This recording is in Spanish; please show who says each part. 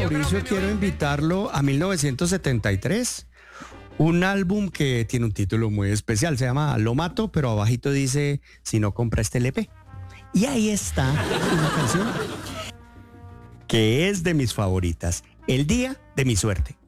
Speaker 1: Mauricio, quiero invitarlo a 1973. Un álbum que tiene un título muy especial, se llama Lo Mato, pero abajito dice, si no compra este LP. Y ahí está una canción que es de mis favoritas, El Día de mi Suerte.